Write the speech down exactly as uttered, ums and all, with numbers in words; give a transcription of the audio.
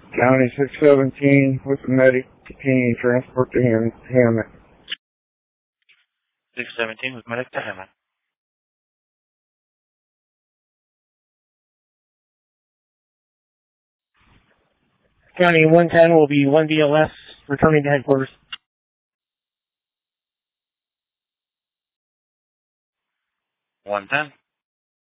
County six seventeen with the medic continuing transport to Ham Hammett. six seventeen with medic to Hammett. County one ten will be one B L S returning to headquarters. one ten.